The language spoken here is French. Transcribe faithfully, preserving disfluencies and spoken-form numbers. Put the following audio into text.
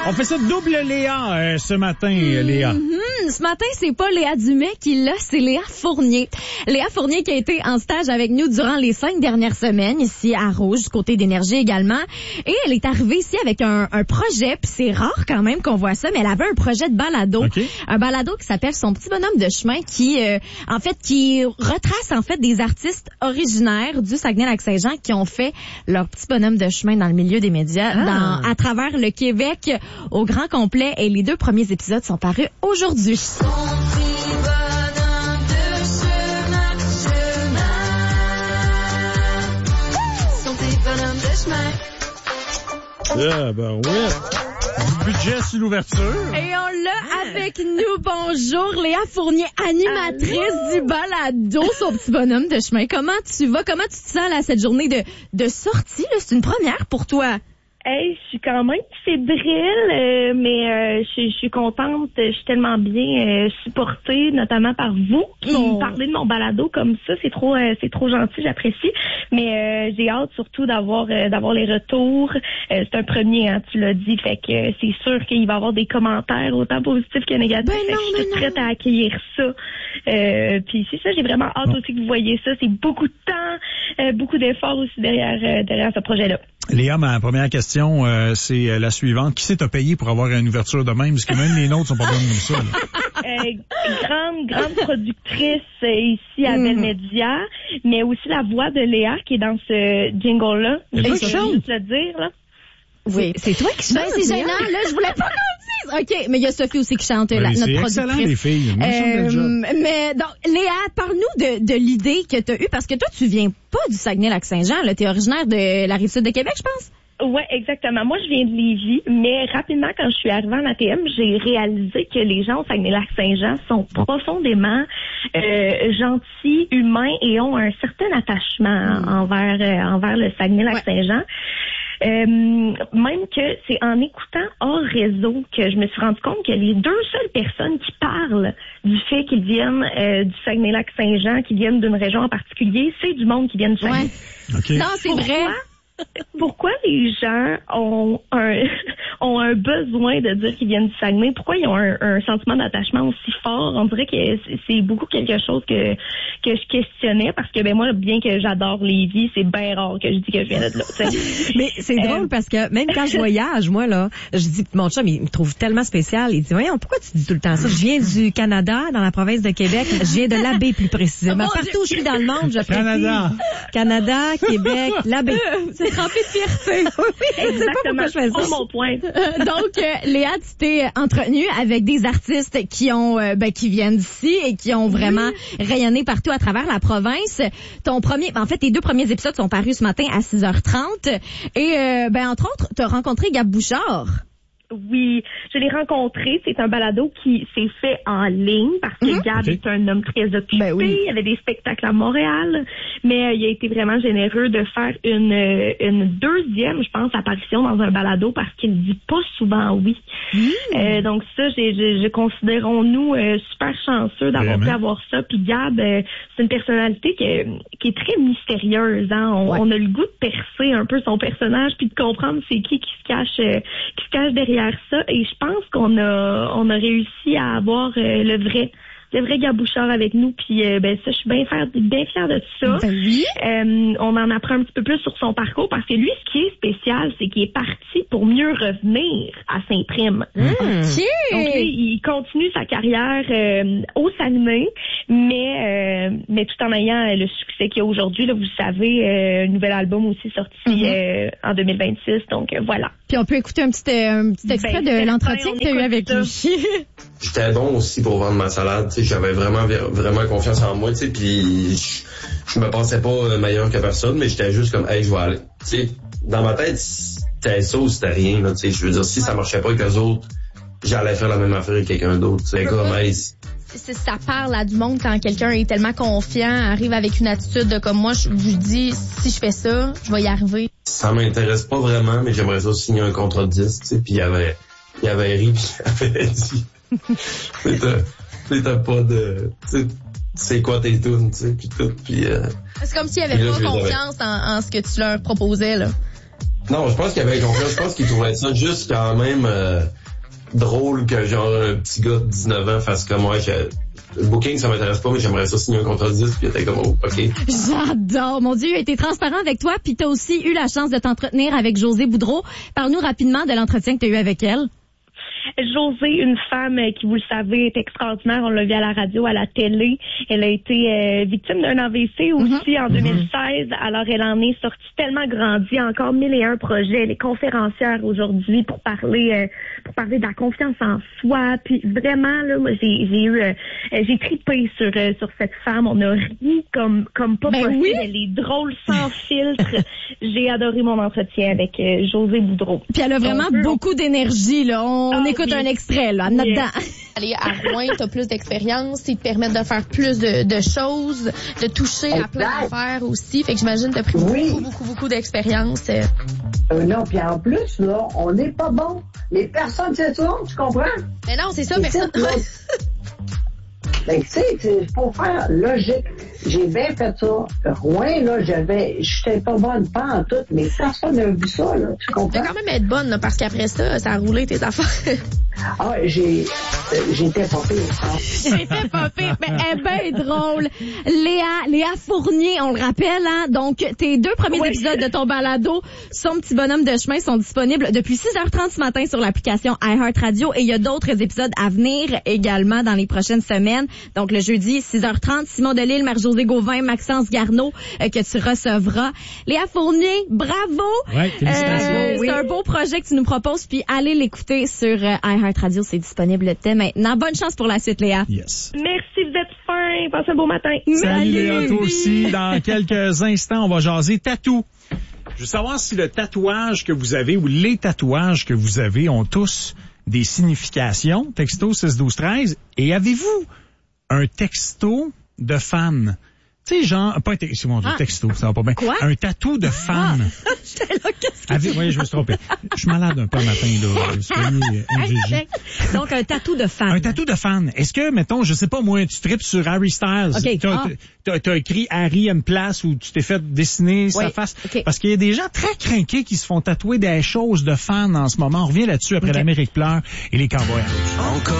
On fait ça double Léa euh, ce matin, mm-hmm. Léa. Ce matin, c'est pas Léa Dumais qui l'a, c'est Léa Fournier. Léa Fournier qui a été en stage avec nous durant les cinq dernières semaines, ici à Rouge, du côté d'énergie également. Et elle est arrivée ici avec un, un projet, puis c'est rare quand même qu'on voit ça, mais elle avait un projet de balado. Okay. Un balado qui s'appelle Son petit bonhomme de chemin, qui, euh, en fait, qui retrace, en fait, des artistes originaires du Saguenay-Lac-Saint-Jean qui ont fait leur petit bonhomme de chemin dans le milieu des médias, ah. dans, à travers le Québec au grand complet. Et les deux premiers épisodes sont parus aujourd'hui. Son petit bonhomme de chemin, chemin. Son petit bonhomme de chemin. Ah, ben ouais. Du budget sur l'ouverture. Et on l'a avec nous. Bonjour, Léa Fournier, animatrice Allô? Du balado Son petit bonhomme de chemin. Comment tu vas? Comment tu te sens là, cette journée de, de sortie? Là? C'est une première pour toi. Hey, je suis quand même fébrile, euh, mais euh, je, je suis contente. Je suis tellement bien euh, supportée, notamment par vous, qui oh. me parlez de mon balado comme ça. C'est trop, euh, c'est trop gentil, j'apprécie. Mais euh, j'ai hâte surtout d'avoir, euh, d'avoir les retours. Euh, c'est un premier, hein, tu l'as dit, fait que euh, c'est sûr qu'il va y avoir des commentaires autant positifs que négatifs. Ben fait non, que je suis non. prête à accueillir ça. Euh, puis c'est ça, j'ai vraiment hâte oh. aussi que vous voyez ça. C'est beaucoup de temps, euh, beaucoup d'efforts aussi derrière, euh, derrière ce projet-là. Léa, ma première question, euh, c'est euh, la suivante. Qui s'est payé pour avoir une ouverture de même? Parce que même les nôtres sont pas bonnes comme ça. Euh, grande, grande productrice euh, ici à mm. Bell Media, mais aussi la voix de Léa qui est dans ce jingle-là. Je vais juste le dire, là. Oui, c'est toi qui chantes. Ben, c'est gênant, là, je voulais pas qu'on le dise. OK, mais il y a Sophie aussi qui chante, ben, la, notre productrice. C'est excellent, les filles. Moi, euh, mais, donc, Léa, parle-nous de, de l'idée que tu as eue, parce que toi, tu viens pas du Saguenay-Lac-Saint-Jean, là. T'es originaire de la Rive-Sud de Québec, je pense? Ouais, exactement. Moi, je viens de Lévis, mais rapidement, quand je suis arrivée en A T M, j'ai réalisé que les gens au Saguenay-Lac-Saint-Jean sont profondément euh, gentils, humains et ont un certain attachement mmh. envers euh, envers le Saguenay-Lac-Saint-Jean. Ouais. Euh, même que c'est en écoutant hors réseau que je me suis rendu compte que les deux seules personnes qui parlent du fait qu'ils viennent euh, du Saguenay-Lac-Saint-Jean, qui viennent d'une région en particulier, c'est du monde qui vient du Saguenay. Ouais. Okay. Non, c'est Pourquoi? vrai. Pourquoi les gens ont un ont un besoin de dire qu'ils viennent du Saguenay? Pourquoi ils ont un, un sentiment d'attachement aussi fort? On dirait que c'est beaucoup quelque chose que que je questionnais parce que ben moi, bien que j'adore Lévis, c'est bien rare que je dis que je viens de là. T'sais. Mais c'est euh... drôle parce que même quand je voyage, moi là, je dis mon chum, il me trouve tellement spécial. Il dit voyons, pourquoi tu dis tout le temps ça? Je viens du Canada, dans la province de Québec. Je viens de l'Abbé plus précisément. Oh, Partout où je suis dans le monde, je Canada, Canada, Québec, l'Abbé. C'est rempli de fierté. Oui, exactement. Je fais ça. C'est mon point. Donc, euh, Léa, tu t'es entretenue avec des artistes qui ont, euh, ben, qui viennent d'ici et qui ont vraiment oui. rayonné partout à travers la province. Ton premier, en fait, tes deux premiers épisodes sont parus ce matin à six heures trente. Et, euh, ben, entre autres, t'as rencontré Gab Bouchard. Oui, je l'ai rencontré. C'est un balado qui s'est fait en ligne parce que mmh, Gab okay. est un homme très occupé. Ben oui. Il y avait des spectacles à Montréal, mais euh, il a été vraiment généreux de faire une euh, une deuxième, je pense, apparition dans un balado parce qu'il dit pas souvent oui. Mmh. Euh, donc ça, j'ai, j'ai, je considérons-nous euh, super chanceux d'avoir vraiment pu avoir ça. Puis Gab, euh, c'est une personnalité qui est, qui est très mystérieuse. Hein? On, ouais. on a le goût de percer un peu son personnage puis de comprendre c'est qui qui se cache, euh, qui se cache derrière ça, et je pense qu'on a on a réussi à avoir euh, le vrai le vrai Gab Bouchard avec nous, puis euh, ben ça, je suis bien fière, bien fière de ça. Ben oui. Euh, on en apprend un petit peu plus sur son parcours, parce que lui, ce qui est spécial, c'est qu'il est parti pour mieux revenir à Saint-Prime. Mmh. Okay. Donc lui, il continue sa carrière euh, au Saguenay, mais euh, mais tout en ayant le succès qu'il y a aujourd'hui. Là, vous savez, euh, un nouvel album aussi sorti mmh. euh, en deux mille vingt-six, donc euh, voilà. Puis on peut écouter un petit, euh, un petit extrait ben, de l'entretien que tu as eu avec ça. lui. J'étais bon aussi pour vendre ma salade, tu sais, j'avais vraiment vraiment confiance en moi, tu sais, puis je, je me pensais pas meilleur que personne, mais j'étais juste comme hey, je vais aller. Tu sais, dans ma tête, c'était ça ou c'était rien, là, tu sais, je veux dire, si ça marchait pas avec eux autres, j'allais faire la même affaire avec quelqu'un d'autre, tu sais, comme hey, c'est, ça parle à du monde quand quelqu'un est tellement confiant, arrive avec une attitude de comme moi, je vous dis, si je fais ça, je vais y arriver. Ça m'intéresse pas vraiment, mais j'aimerais ça signer un contrat de disque, tu sais, puis il y avait, il y avait ri, puis il avait dit, tu sais, t'as pas de, tu sais, c'est quoi tes tunes, tu sais, puis tout, puis euh, c'est comme s'il y avait pas confiance en, en ce que tu leur proposais, là. Non, je pense qu'il avait confiance. Je pense qu'il trouvait ça juste quand même euh, drôle que genre un petit gars de dix-neuf ans fasse comme moi. Ouais, le booking, ça m'intéresse pas, mais j'aimerais ça signer un contrat de disque, puis il était comme, oh, OK. J'adore. Mon Dieu, il a été transparent avec toi, puis t'as aussi eu la chance de t'entretenir avec Josée Boudreau. Parle-nous rapidement de l'entretien que t'as eu avec elle. Josée, une femme qui, vous le savez, est extraordinaire. On l'a vu à la radio, à la télé. Elle a été euh, victime d'un A V C aussi mm-hmm. en deux mille seize. Alors, elle en est sortie tellement grandie. Encore mille et un projets. Elle est conférencière aujourd'hui pour parler euh, pour parler de la confiance en soi. Puis vraiment, là, moi, j'ai, j'ai eu euh, j'ai tripé sur euh, sur cette femme. On a ri comme comme pas ben possible. Oui. Elle est drôle, sans filtre. J'ai adoré mon entretien avec euh, Josée Boudreau. Puis elle a vraiment peut... beaucoup d'énergie, là. On ah, écoute oui. un extrait, là, yes. dedans. Aller à Rouen, t'as plus d'expérience, ils te permettent de faire plus de, de choses, de toucher exact. à plein d'affaires aussi. Fait que j'imagine que t'as pris oui. beaucoup, beaucoup, beaucoup d'expérience. Euh, non, puis en plus, là, on n'est pas bon. Les personnes, c'est ça, tu comprends? Mais non, c'est ça, mais personne... Ben, tu sais, pour faire logique, j'ai bien fait ça. Rouen, là, j'avais, j'étais pas bonne, pas en tout, mais personne n'a vu ça, là. Tu comprends? Tu peux quand même être bonne, là, parce qu'après ça, ça a roulé tes affaires. Ah, j'ai, j'étais pas pire. J'étais pas pire, mais elle est bien drôle. Léa, Léa Fournier, on le rappelle, hein. Donc, tes deux premiers oui. épisodes de ton balado, Son petit bonhomme de chemin, sont disponibles depuis six heures trente ce matin sur l'application iHeartRadio, et il y a d'autres épisodes à venir également dans les prochaines semaines. Donc, le jeudi, six heures trente, Simon Delille, Marie-Josée Gauvin, Maxence Garneau, euh, que tu recevras. Léa Fournier, bravo! Ouais, félicitations. Euh, oui. C'est un beau projet que tu nous proposes, puis allez l'écouter sur euh, iHeartRadio, c'est disponible dès maintenant. Bonne chance pour la suite, Léa. Yes. Merci, vous êtes fin. Passez un beau matin. Salut, Léa, toi aussi. Dans quelques instants, on va jaser tatou. Je veux savoir si le tatouage que vous avez ou les tatouages que vous avez ont tous des significations. Texto six douze treize. Et avez-vous un texto de fan? Tu sais, genre, pas un texto, mon Dieu, ah. texto, ça va pas bien. Quoi? Un tatou de fan. Ah. J'étais là, qu'est-ce que Avez, oui, je me suis trompé. Je suis malade un peu le matin, là. Soyez M G G. Donc, un tatou de fan. Un tatou de fan. Est-ce que, mettons, je sais pas, moi, tu tripes sur Harry Styles. Okay. T'as, Ah. t'as, t'as écrit Harry à une place où tu t'es fait dessiner Oui. sa face. Okay. Parce qu'il y a des gens très crinqués qui se font tatouer des choses de fans en ce moment. On revient là-dessus après Okay. l'Amérique pleure et les cowboys. Encore